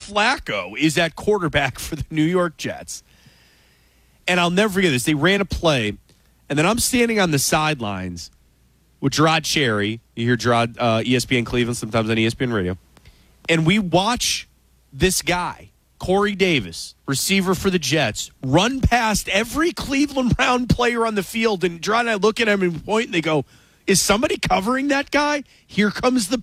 Flacco is at quarterback for the New York Jets. And I'll never forget this. They ran a play, and then I'm standing on the sidelines with Gerard Cherry. You hear Gerard, ESPN Cleveland, sometimes on ESPN Radio. And we watch this guy, Corey Davis, receiver for the Jets, run past every Cleveland Brown player on the field. And Gerard and I look at him and point, and they go, is somebody covering that guy? Here comes the